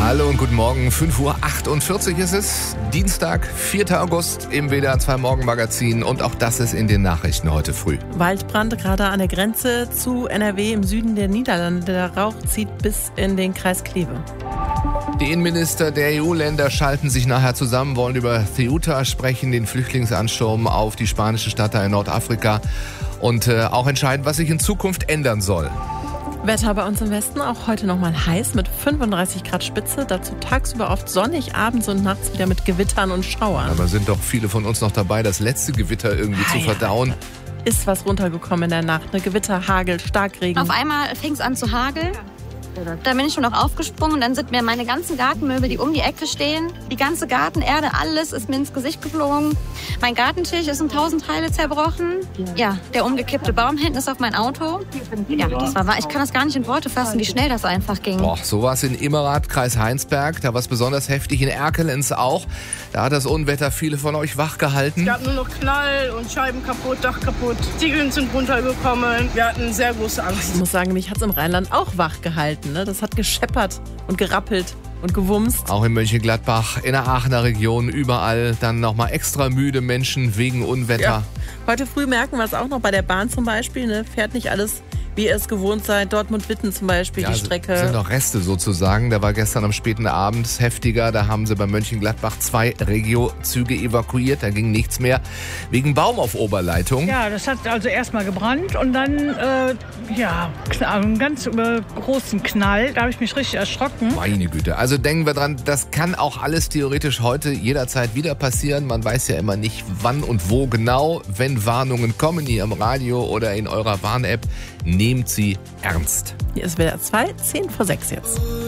Hallo und guten Morgen, 5:48 Uhr ist es, Dienstag, 4. August im WDR 2 Morgenmagazin und auch das ist in den Nachrichten heute früh. Waldbrand gerade an der Grenze zu NRW im Süden der Niederlande. Der Rauch zieht bis in den Kreis Kleve. Die Innenminister der EU-Länder schalten sich nachher zusammen, wollen über Ceuta sprechen, den Flüchtlingsansturm auf die spanische Stadt da in Nordafrika und auch entscheiden, was sich in Zukunft ändern soll. Wetter bei uns im Westen auch heute nochmal heiß mit 35 Grad Spitze. Dazu tagsüber oft sonnig, abends und nachts wieder mit Gewittern und Schauern. Aber sind doch viele von uns noch dabei, das letzte Gewitter irgendwie zu verdauen. Ist was runtergekommen in der Nacht, ne? Gewitter, Hagel, Starkregen. Auf einmal fing es an zu hageln. Da bin ich schon noch aufgesprungen und dann sind mir meine ganzen Gartenmöbel, die um die Ecke stehen, die ganze Gartenerde, alles ist mir ins Gesicht geflogen. Mein Gartentisch ist in 1000 Teile zerbrochen. Ja, der umgekippte Baum hinten ist auf mein Auto. Ja, das war wahr. Ich kann das gar nicht in Worte fassen, wie schnell das einfach ging. Boah, so war es in Immerath, Kreis Heinsberg. Da war es besonders heftig, in Erkelenz auch. Da hat das Unwetter viele von euch wach gehalten. Es gab nur noch Knall und Scheiben kaputt, Dach kaputt. Ziegeln sind runtergekommen. Wir hatten sehr große Angst. Ich muss sagen, mich hat es im Rheinland auch wach gehalten. Ne? Das hat gescheppert und gerappelt und gewumst. Auch in Mönchengladbach, in der Aachener Region, überall dann nochmal extra müde Menschen wegen Unwetter. Ja. Heute früh merken wir es auch noch bei der Bahn zum Beispiel. Ne? Fährt nicht alles, wie ihr es gewohnt seid. Dortmund-Witten zum Beispiel, ja, die Strecke. Das sind noch Reste sozusagen. Da war gestern am späten Abend heftiger. Da haben sie bei Mönchengladbach 2 Regio-Züge evakuiert. Da ging nichts mehr wegen Baum auf Oberleitung. Ja, das hat also erstmal gebrannt und dann einen ganz großen Knall. Da habe ich mich richtig erschrocken. Meine Güte. Also denken wir dran, das kann auch alles theoretisch heute jederzeit wieder passieren. Man weiß ja immer nicht, wann und wo genau. Wenn Warnungen kommen hier im Radio oder in eurer Warn-App, nehmt sie ernst. Hier ist WDR 2, 5:50 jetzt.